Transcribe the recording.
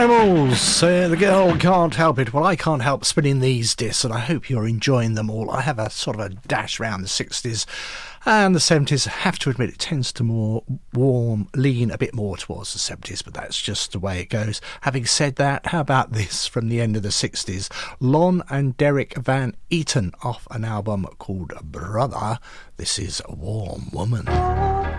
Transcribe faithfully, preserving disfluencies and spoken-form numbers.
Animals, uh, the girl can't help it. Well, I can't help spinning these discs, and I hope you're enjoying them all. I have a sort of a dash around the sixties and the seventies. I have to admit, it tends to more warm, lean a bit more towards the seventies, but that's just the way it goes. Having said that, how about this from the end of the sixties? Lon and Derek Van Eaton off an album called Brother. This is A Warm Woman.